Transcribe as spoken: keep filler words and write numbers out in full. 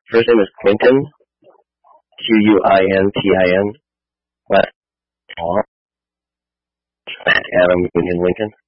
First name is Quintin, Q U I N T I N. Last name Adam Union Lincoln.